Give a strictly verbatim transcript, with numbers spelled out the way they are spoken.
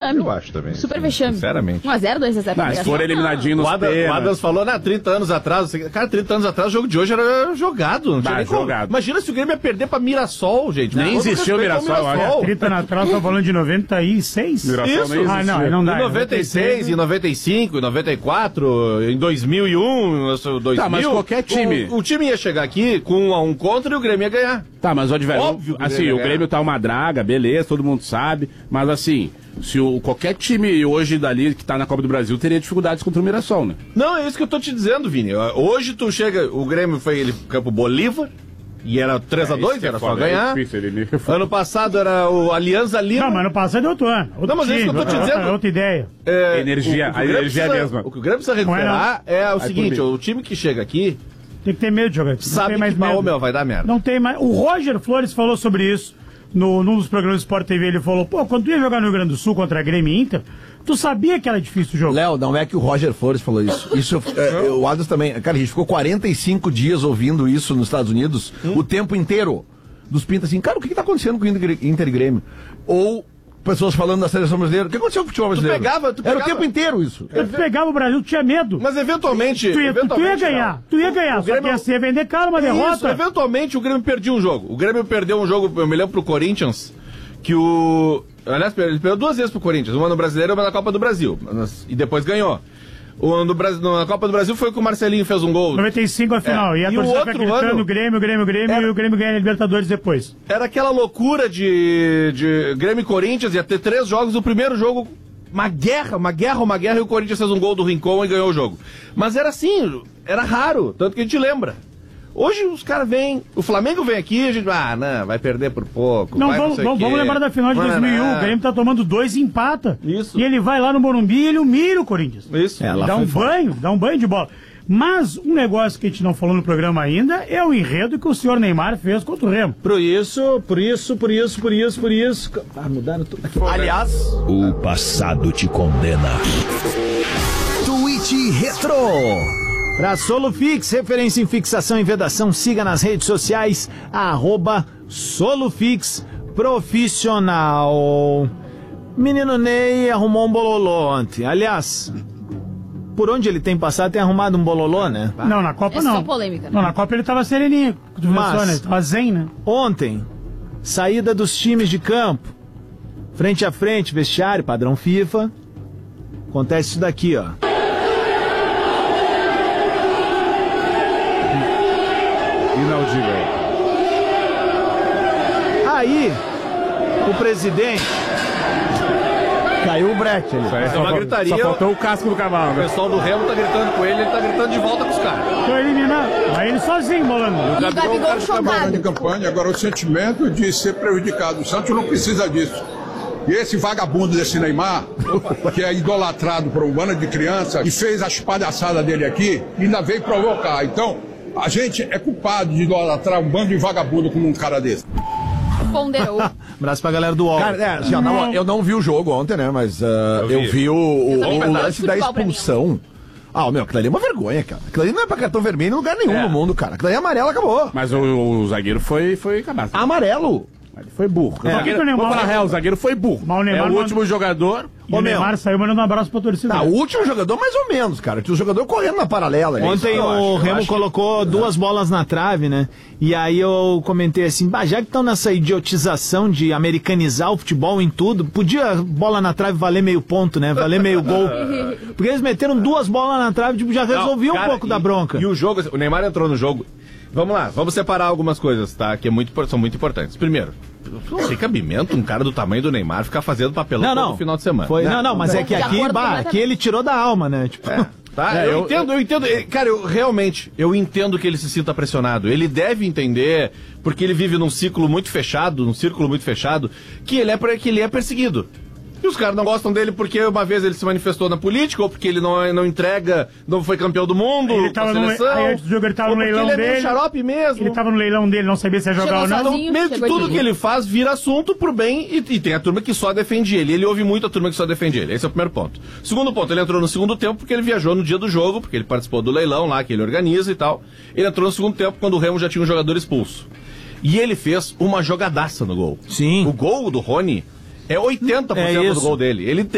vexame. Eu acho também. Super vexame. Sinceramente. um a zero, dois a zero. Não, se for eliminadinho nos O Adams, pênaltis. o Adams falou, né, trinta anos atrás, cara, trinta anos atrás o jogo de hoje era jogado. Não tinha Bah, nem como. jogado. Imagina se o Grêmio ia perder pra Mirassol, gente. Nem Com todo existiu o respeito ao Mirassol, olha. trinta anos atrás, estão falando de noventa e seis? Mirassol Isso. nem Ah, existia. não, não dá. Em noventa e seis, em noventa e cinco, em noventa e quatro, em dois mil e um, dois mil. Tá, mas qualquer time. O, o time ia chegar aqui com um a um contra e o Grêmio ia ganhar. Tá, mas ó, de velho, Óbvio que o assim, Grêmio o ganha. Grêmio tá uma draga, beleza, todo mundo sabe, mas assim, se o, qualquer time hoje dali que tá na Copa do Brasil teria dificuldades contra o Mirassol, né? Não, é isso que eu tô te dizendo, Vini. Hoje tu chega, o Grêmio foi ele pro Campo Bolívar, e era três a dois, É, era isso é só foda, ganhar. é difícil, ele me- Ano passado era o Alianza Lima. Não, mas no passado é outro ano. Outro Não, mas é isso que eu tô te time, dizendo. Outra, outra ideia. É, Energia, o- o que a o Grêmio energia é a precisa- mesma. O que o Grêmio precisa recuperar é, o seguinte, por mim. o time que chega aqui Tem que ter medo de jogar. Não sabe tem mais que, medo. ô, meu, vai dar merda. Não tem mais. O Roger Flores falou sobre isso no, num dos programas do Sport T V. Ele falou: pô, quando tu ia jogar no Rio Grande do Sul contra a Grêmio e Inter, tu sabia que era difícil o jogo. Léo, não é que o Roger Flores falou isso. Isso é, o Adams também. Cara, a gente ficou quarenta e cinco dias ouvindo isso nos Estados Unidos, Hum? o tempo inteiro. Dos pintas assim, cara, o que, que tá acontecendo com o Inter, Inter e Grêmio? Ou pessoas falando da seleção brasileira. O que aconteceu com o futebol brasileiro? pegava- tu Era pegava- o tempo inteiro isso. Tu pegava o Brasil, tu tinha medo. Mas eventualmente. Tu ia, tu, tu ia eventualmente, ganhar, não. tu ia ganhar, O só que Grêmio- ia ser vender caro uma Isso, derrota. eventualmente o Grêmio perdia um jogo. O Grêmio perdeu um jogo, eu me lembro pro Corinthians, que o. Aliás, ele perdeu duas vezes pro Corinthians, uma no Brasileiro e uma na Copa do Brasil. E depois ganhou. O no Brasil, na Copa do Brasil foi que o Marcelinho fez um gol. noventa e cinco a final. É. E a E o torcida fica outro gritando ano- Grêmio, Grêmio, Grêmio, Era- e o Grêmio ganha a Libertadores depois. Era aquela loucura de, de Grêmio e Corinthians, ia ter três jogos, o primeiro jogo, uma guerra, uma guerra, uma guerra, e o Corinthians fez um gol do Rincon e ganhou o jogo. Mas era assim, era raro, tanto que a gente lembra. Hoje os caras vêm, o Flamengo vem aqui, a gente, ah, não, vai perder por pouco. Não, vai vamos, sei o vamos, quê. vamos lembrar da final de Não, dois mil e um. não. O Grêmio tá tomando dois e empata. Isso. E ele vai lá no Morumbi e ele humilha o Corinthians. Isso. É, lá dá foi um foda. banho, dá um banho de bola. Mas um negócio que a gente não falou no programa ainda é o enredo que o senhor Neymar fez contra o Remo. Por isso, por isso, por isso, por isso, por isso. Ah, mudaram tudo aqui. Aliás, O passado te condena. Tweet Retro. Pra Solufix, referência em fixação e vedação, siga nas redes sociais, arroba Solufix Profissional. Menino Ney arrumou um bololô ontem. Aliás, por onde ele tem passado, tem arrumado um bololô, né? Não, na Copa É não. só polêmica, né? Não, na Copa ele tava sereninho. Tu viu Mas- só, né? Ele tava zen, né? Ontem, saída dos times de campo, frente a frente, vestiário, padrão FIFA. Acontece isso daqui, ó. Inaudível. Aí, o presidente caiu o brete ali. Essa é uma gritaria. Só faltou o casco do cavalo, O né? pessoal do Remo tá gritando com ele, ele tá gritando de volta com os caras. Tô eliminado. Aí ele sozinho bolando. E o Gabigol chocado. de campanha, agora o sentimento de ser prejudicado. O Santos não precisa disso. E esse vagabundo desse Neymar, que é idolatrado por um bando de criança, e fez as palhaçadas dele aqui, ainda veio provocar. Então, a gente é culpado de idolatrar um bando de vagabundo como um cara desse. Ponderou. Abraço pra galera do U O L. cara, é, assim, ó, não, eu não vi o jogo ontem, né? Mas ah, Eu eu, vi. vi o, o, Eu também o vi. lance da Futebol pra mim. expulsão. Ah, meu, aquilo ali é uma vergonha, cara. Aquilo ali não é pra cartão vermelho em lugar nenhum É. no mundo, cara. Aquilo ali é amarelo, acabou. Mas o, o zagueiro foi, foi cabaço. Amarelo. Ele foi burro. Por O que zagueiro, que o Neymar- vamos falar real, o zagueiro foi burro. Mas o Neymar é o manda- último jogador. E o Ô, meu. Neymar saiu mandando um abraço pra torcida. Ah, o último jogador, mais ou menos, cara. Tinha o jogador correndo na paralela. ali. Ontem Isso eu o acho, eu Remo acho que- colocou duas bolas na trave, né? E aí eu comentei assim, bah, já que estão nessa idiotização de americanizar o futebol em tudo, podia bola na trave valer meio ponto, né? Valer meio gol. Porque eles meteram duas bolas na trave, tipo, já resolvia um Cara, pouco e- da bronca. E o jogo, o Neymar entrou no jogo. Vamos lá, vamos separar algumas coisas, tá? Que é muito, impor- são muito importantes. Primeiro, não tem cabimento um cara do tamanho do Neymar ficar fazendo papelão Não, não. todo final de semana. Foi, não, não, mas é que De aqui, acordo bah, completamente. aqui ele tirou da alma, né? Tipo, Tá, É, eu, eu- entendo, eu entendo. eh, Cara, eu realmente, eu entendo que ele se sinta pressionado. Ele deve entender, porque ele vive num ciclo muito fechado, num círculo muito fechado, que ele é, pre- que ele é perseguido. E os caras não gostam dele porque uma vez ele se manifestou na política, ou porque ele não, não entrega, não foi campeão do mundo, Ele com tava a no, seleção, aí antes do jogo ele tava ou no porque leilão ele é meio dele. xarope mesmo. Ele tava no leilão dele, não sabia se ia jogar Chegou ou não. sozinho. Então, meio que chegou tudo de que mim. ele faz vira assunto pro bem e, e tem a turma que só defende ele. Ele ouve muito a turma que só defende ele. Esse é o primeiro ponto. Segundo ponto, ele entrou no segundo tempo porque ele viajou no dia do jogo, porque ele participou do leilão lá, que ele organiza e tal. Ele entrou no segundo tempo quando o Remo já tinha um jogador expulso. E ele fez uma jogadaça no gol. Sim. O gol do Rony é oitenta por cento É do isso. gol dele. Ele